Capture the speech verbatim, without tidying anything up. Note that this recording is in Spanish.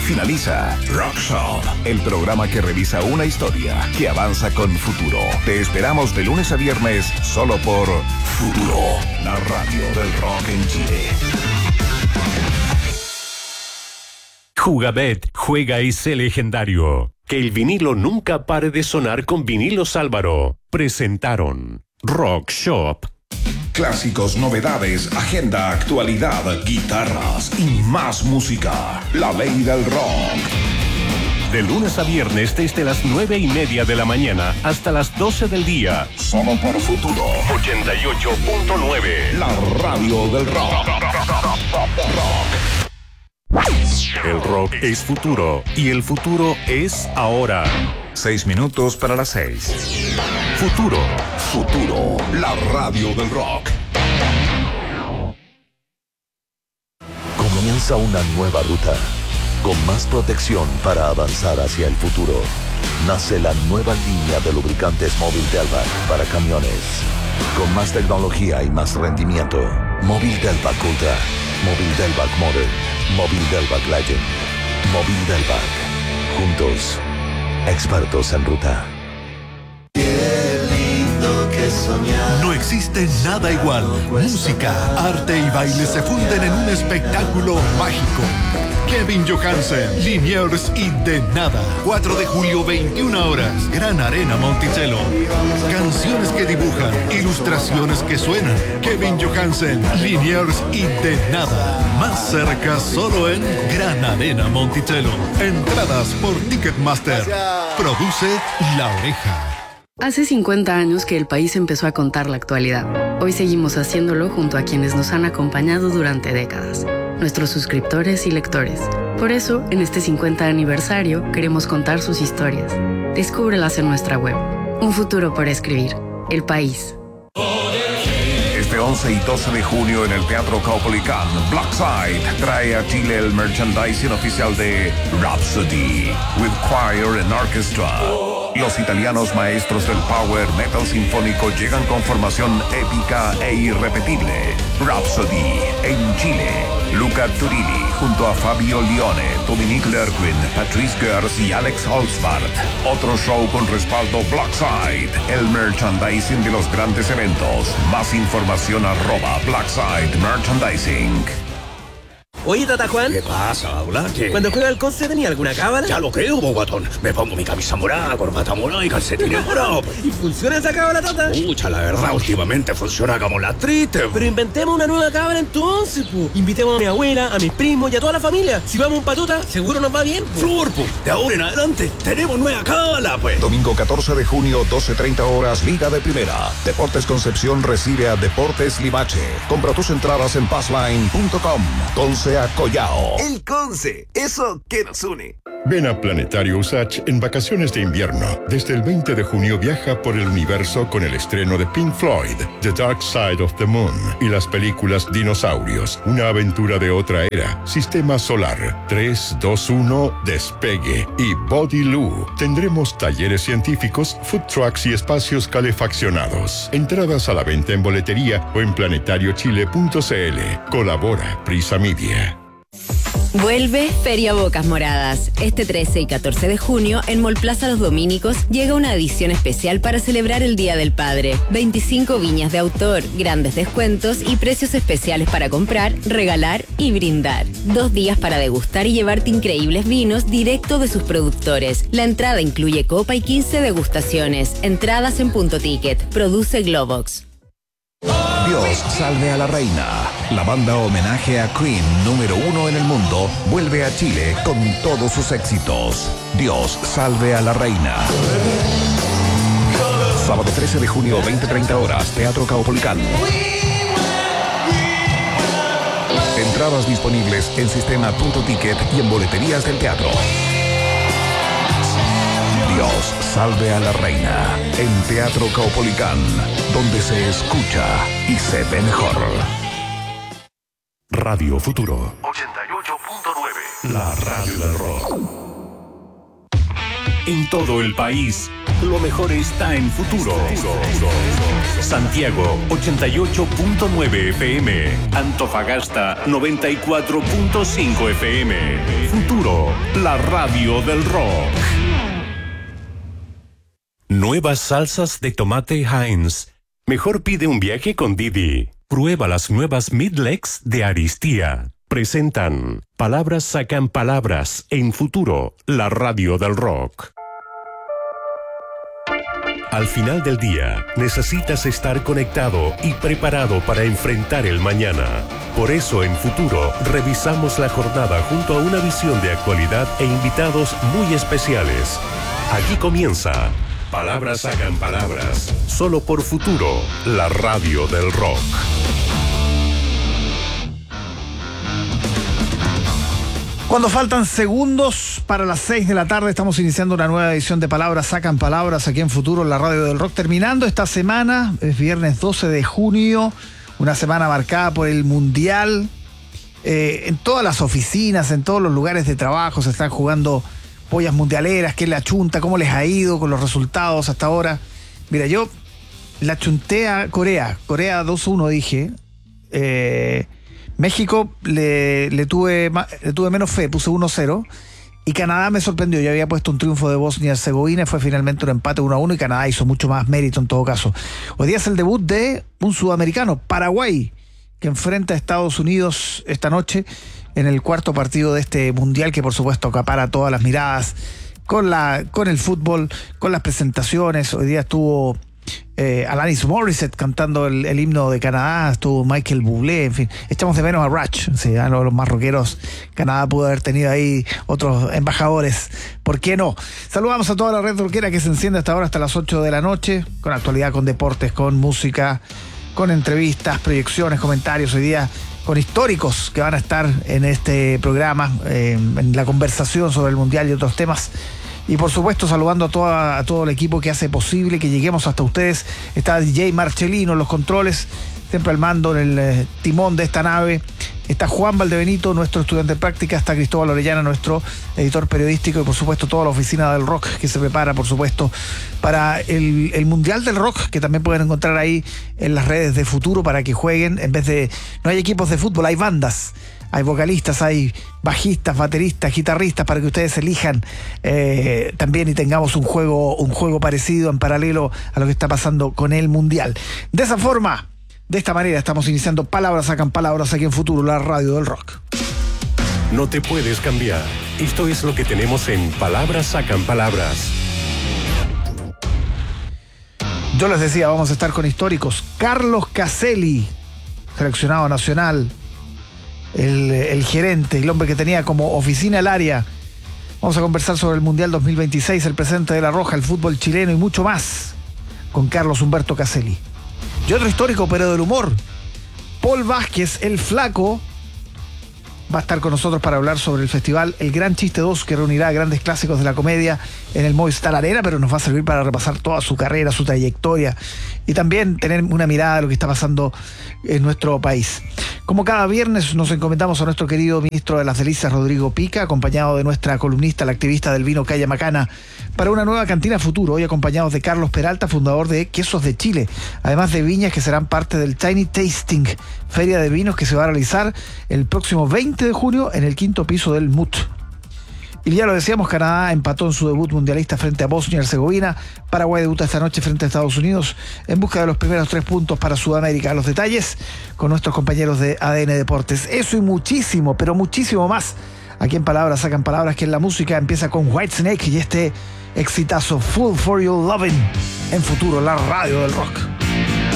Finaliza Rock Shop, el programa que revisa una historia que avanza con futuro. Te esperamos de lunes a viernes solo por Futuro, la radio del rock en Chile. Jugabet, juega y sé legendario. Que el vinilo nunca pare de sonar con Vinilos Álvaro. Presentaron Rock Shop. Clásicos, novedades, agenda, actualidad, guitarras y más música. La ley del rock. De lunes a viernes desde las nueve y media de la mañana hasta las doce del día. Solo por Futuro. ochenta y ocho punto nueve. La radio del rock. El rock es futuro y el futuro es ahora. Seis minutos para las seis. Futuro. Futuro. La radio del rock. Comienza una nueva ruta. Con más protección para avanzar hacia el futuro. Nace la nueva línea de lubricantes Móvil Delvac para camiones. Con más tecnología y más rendimiento. Móvil Delvac Ultra. Móvil Delvac Modern. Móvil Delvac Legend. Móvil Delvac. Juntos. Expertos en ruta. Qué lindo que soñar. No existe nada igual. Música, arte y baile se funden en un espectáculo mágico. Kevin Johansen, Liniers y De Nada. cuatro de julio, veintiuna horas. Gran Arena Monticello. Canciones que dibujan, ilustraciones que suenan. Kevin Johansen, Liniers y De Nada. Más cerca solo en Gran Arena Monticello. Entradas por Ticketmaster. Produce La Oreja. Hace cincuenta años que el país empezó a contar la actualidad. Hoy seguimos haciéndolo junto a quienes nos han acompañado durante décadas, nuestros suscriptores y lectores. Por eso, en este cincuenta aniversario, queremos contar sus historias. Descúbrelas en nuestra web. Un futuro por escribir. El País. Este once y doce de junio en el Teatro Caupolicán, Blackside trae a Chile el merchandising oficial de Rhapsody, with choir and orchestra. Los italianos maestros del power metal sinfónico llegan con formación épica e irrepetible. Rhapsody en Chile. Luca Turilli junto a Fabio Lione, Dominique Lerquin, Patrice Gers y Alex Holzbart. Otro show con respaldo Blackside, el merchandising de los grandes eventos. Más información arroba Blackside Merchandising. Oye, Tata Juan. ¿Qué pasa, Hola? ¿Qué? Cuando juega al Conce tenía alguna cábala. Ya lo creo, bogatón. Me pongo mi camisa morada, corbata morada y calcetines morados. ¿Y funciona esa cábala, Tata? Pucha, la verdad, últimamente funciona como la triste. Pero inventemos una nueva cábala entonces, pu. Invitemos a mi abuela, a mis primos y a toda la familia. Si vamos a un patota, seguro nos va bien, pu. Flor, pu. De ahora en adelante, tenemos nueva cábala, pues. Domingo catorce de junio, doce treinta horas, Liga de Primera. Deportes Concepción recibe a Deportes Limache. Compra tus entradas en passline punto com. Conce a Collao. El Conce, eso que nos une. Ven a Planetario Usach en vacaciones de invierno. Desde el veinte de junio viaja por el universo con el estreno de Pink Floyd, The Dark Side of the Moon y las películas Dinosaurios, una aventura de otra era, Sistema Solar, tres, dos, uno, Despegue y Body Loo. Tendremos talleres científicos, food trucks y espacios calefaccionados. Entradas a la venta en boletería o en planetario chile punto c l. Colabora Prisa Media. Vuelve Feria Bocas Moradas. Este trece y catorce de junio, en Mall Plaza Los Dominicos, llega una edición especial para celebrar el Día del Padre. veinticinco viñas de autor, grandes descuentos y precios especiales para comprar, regalar y brindar. Dos días para degustar y llevarte increíbles vinos directo de sus productores. La entrada incluye copa y quince degustaciones. Entradas en Punto Ticket. Produce Globox. Dios salve a la reina. La banda homenaje a Queen número uno en el mundo vuelve a Chile con todos sus éxitos. Dios salve a la reina. Sábado trece de junio, veinte treinta horas, Teatro Caupolicán. Entradas disponibles en Sistema Punto Ticket y en boleterías del teatro. Dios salve a la reina en Teatro Caupolicán, donde se escucha y se ve mejor. Radio Futuro ochenta y ocho punto nueve. La radio del rock. en todo el país. Lo mejor está en Futuro. Santiago ochenta y ocho punto nueve F M. Antofagasta noventa y cuatro punto cinco F M. Futuro, la radio del rock. Nuevas salsas de tomate Heinz. Mejor pide un viaje con Didi. Prueba las nuevas Midlegs de Aristía. Presentan Palabras sacan palabras en Futuro, la radio del rock. Al final del día, necesitas estar conectado y preparado para enfrentar el mañana. Por eso, en Futuro, revisamos la jornada junto a una visión de actualidad e invitados muy especiales. Aquí comienza Palabras hagan palabras, solo por Futuro, la radio del rock. Cuando faltan segundos para las seis de la tarde, estamos iniciando una nueva edición de Palabras Sacan Palabras aquí en Futuro, la radio del rock. Terminando esta semana, es viernes doce de junio, una semana marcada por el Mundial. Eh, en todas las oficinas, en todos los lugares de trabajo se están jugando pollas mundialeras. ¿Qué le achunta? ¿Cómo les ha ido con los resultados hasta ahora? Mira, yo la achunté a Corea. Corea dos uno dije. Eh... México le, le, tuve, le tuve menos fe, puse uno cero. Y Canadá me sorprendió. Yo había puesto un triunfo de Bosnia y Herzegovina, fue finalmente un empate uno a uno y Canadá hizo mucho más mérito en todo caso. Hoy día es el debut de un sudamericano, Paraguay, que enfrenta a Estados Unidos esta noche en el cuarto partido de este mundial que por supuesto acapara todas las miradas con, la, con el fútbol, con las presentaciones. Hoy día estuvo Eh, Alanis Morissette cantando el, el himno de Canadá, estuvo Michael Bublé, en fin, echamos de menos a Rush, sí, a los, los más rockeros. Canadá pudo haber tenido ahí otros embajadores, ¿por qué no? Saludamos a toda la red rockera que se enciende hasta ahora, hasta las ocho de la noche, con actualidad, con deportes, con música, con entrevistas, proyecciones, comentarios. Hoy día con históricos que van a estar en este programa, eh, en la conversación sobre el Mundial y otros temas. Y por supuesto saludando a, toda, a todo el equipo que hace posible que lleguemos hasta ustedes. Está D J Marcelino en los controles, siempre al mando, en el eh, timón de esta nave. Está Juan Valdebenito, nuestro estudiante de práctica. Está Cristóbal Orellana, nuestro editor periodístico. Y por supuesto toda la oficina del rock que se prepara, por supuesto, para el, el Mundial del Rock, que también pueden encontrar ahí en las redes de Futuro para que jueguen. En vez de... No hay equipos de fútbol, hay bandas. Hay vocalistas, hay bajistas, bateristas, guitarristas para que ustedes elijan eh, también y tengamos un juego, un juego parecido en paralelo a lo que está pasando con el Mundial. De esa forma, de esta manera estamos iniciando Palabras Sacan Palabras aquí en Futuro, la radio del rock. No te puedes cambiar. Esto es lo que tenemos en Palabras Sacan Palabras. Yo les decía, vamos a estar con históricos. Carlos Caselli, seleccionado nacional. El, el gerente, el hombre que tenía como oficina el área. Vamos a conversar sobre el Mundial dos mil veintiséis, el presente de La Roja, el fútbol chileno y mucho más con Carlos Humberto Caselli. Y otro histórico, pero del humor, Paul Vázquez, el Flaco, va a estar con nosotros para hablar sobre el festival El Gran Chiste dos, que reunirá grandes clásicos de la comedia en el Movistar Arena, pero nos va a servir para repasar toda su carrera, su trayectoria y también tener una mirada de lo que está pasando en nuestro país. Como cada viernes nos encomendamos a nuestro querido ministro de las Delicias, Rodrigo Pica, acompañado de nuestra columnista, la activista del vino Calla Macana, para una nueva cantina Futuro, hoy acompañados de Carlos Peralta, fundador de Quesos de Chile, además de viñas que serán parte del Tiny Tasting, feria de vinos que se va a realizar el próximo veinte de junio en el quinto piso del M U T. Y ya lo decíamos, Canadá empató en su debut mundialista frente a Bosnia y Herzegovina. Paraguay debuta esta noche frente a Estados Unidos en busca de los primeros tres puntos para Sudamérica. Los detalles con nuestros compañeros de A D N Deportes. Eso y muchísimo, pero muchísimo más. Aquí en Palabras Sacan Palabras, que en la música empieza con Whitesnake y este exitazo Full for Your Lovin' en Futuro, la radio del rock.